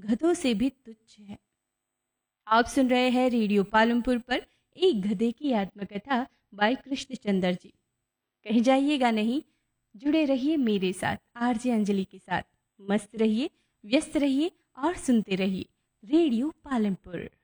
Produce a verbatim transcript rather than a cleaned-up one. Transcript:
गधों से भी तुच्छ है। आप सुन रहे हैं रेडियो पालमपुर पर एक गधे की आत्मकथा बाय कृष्णचंद्र जी। कहीं जाइएगा नहीं, जुड़े रहिए मेरे साथ आरजे अंजलि के साथ। मस्त रहिए, व्यस्त रहिए और सुनते रहिए रेडियो पालमपुर।